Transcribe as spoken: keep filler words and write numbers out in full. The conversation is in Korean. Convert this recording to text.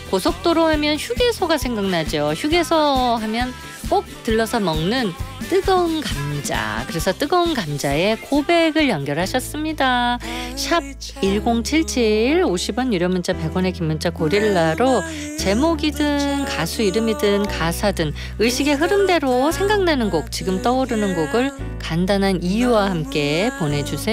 고속도로 하면 휴게소가 생각나죠. 휴게소 하면 꼭 들러서 먹는 뜨거운 감자. 그래서 뜨거운 감자에 고백을 연결하셨습니다. 샵 일공칠칠 오십 원 유료 문자 백 원의 긴 문자 고릴라로 제목이든 가수 이름이든 가사든 의식의 흐름대로 생각나는 곡, 지금 떠오르는 곡을 간단한 이유와 함께 보내주세요.